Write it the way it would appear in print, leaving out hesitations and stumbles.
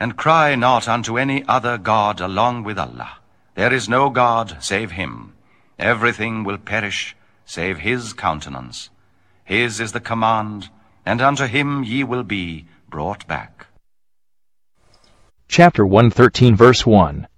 And cry not unto any other God along with Allah. There is no God save him. Everything will perish save his countenance. His is the command, and unto him ye will be brought back. Chapter 113, verse 1.